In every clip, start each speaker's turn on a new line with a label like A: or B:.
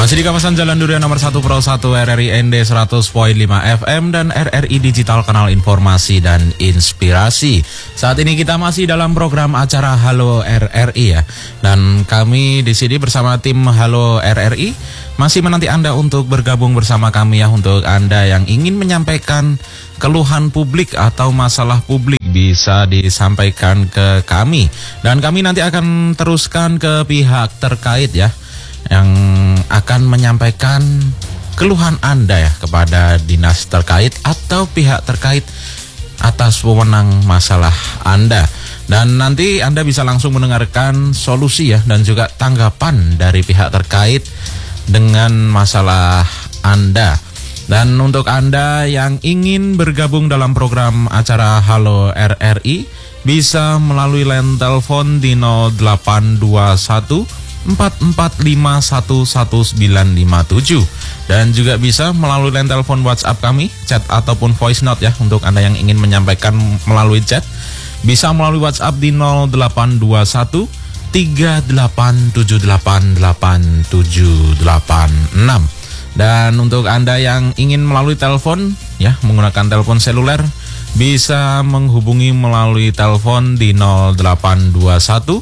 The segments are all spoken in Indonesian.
A: Masih di kawasan Jalan Durian nomor 1 Pro 1 RRI ND 100.5 FM dan RRI Digital Kanal Informasi dan Inspirasi. Saat ini kita masih dalam program acara Halo RRI ya. Dan kami di sini bersama tim Halo RRI masih menanti Anda untuk bergabung bersama kami ya. Untuk Anda yang ingin menyampaikan keluhan publik atau masalah publik bisa disampaikan ke kami. Dan kami nanti akan teruskan ke pihak terkait ya, yang akan menyampaikan keluhan Anda ya kepada dinas terkait atau pihak terkait atas wewenang masalah Anda. Dan nanti Anda bisa langsung mendengarkan solusi ya dan juga tanggapan dari pihak terkait dengan masalah Anda. Dan untuk Anda yang ingin bergabung dalam program acara Halo RRI bisa melalui line telepon di 0821 4451957 dan juga bisa melalui line telepon WhatsApp kami, chat ataupun voice note ya. Untuk Anda yang ingin menyampaikan melalui chat bisa melalui WhatsApp di 0821 3878876. Dan untuk Anda yang ingin melalui telepon ya, menggunakan telepon seluler bisa menghubungi melalui telepon di 0821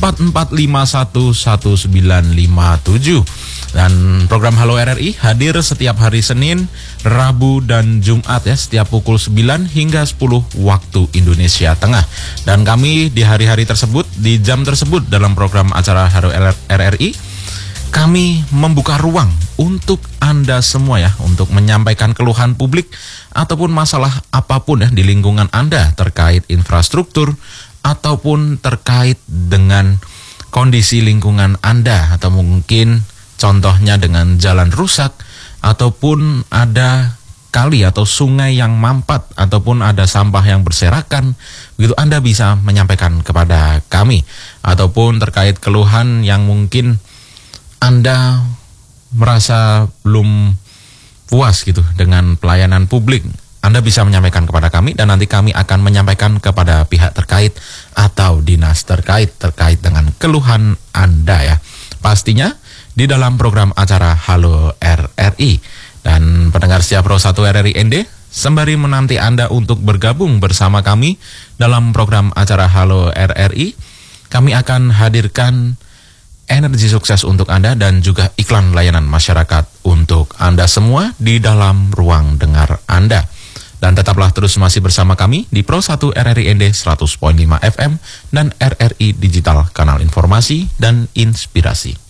A: 44511957. Dan program Halo RRI hadir setiap hari Senin, Rabu dan Jumat ya, setiap pukul 9 hingga 10 waktu Indonesia Tengah. Dan kami di hari-hari tersebut, di jam tersebut dalam program acara Halo RRI, kami membuka ruang untuk Anda semua ya, untuk menyampaikan keluhan publik ataupun masalah apapun ya di lingkungan Anda terkait infrastruktur ataupun terkait dengan kondisi lingkungan Anda, atau mungkin contohnya dengan jalan rusak ataupun ada kali atau sungai yang mampat ataupun ada sampah yang berserakan. Begitu Anda bisa menyampaikan kepada kami, ataupun terkait keluhan yang mungkin Anda merasa belum puas gitu dengan pelayanan publik. Anda bisa menyampaikan kepada kami dan nanti kami akan menyampaikan kepada pihak terkait atau dinas terkait dengan keluhan Anda ya. Pastinya di dalam program acara Halo RRI. Dan pendengar setia Pro 1 RRI ND, sembari menanti Anda untuk bergabung bersama kami dalam program acara Halo RRI, kami akan hadirkan energi sukses untuk Anda dan juga iklan layanan masyarakat untuk Anda semua di dalam ruang dengar Anda. Dan tetaplah terus masih bersama kami di Pro 1 RRI ND 100.5 FM dan RRI Digital Kanal Informasi dan Inspirasi.